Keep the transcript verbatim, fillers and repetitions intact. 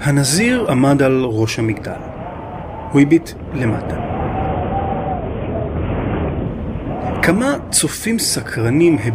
הנזיר עמד על ראש המגדל. הוא הביט למטה. כמה צופים סקרנים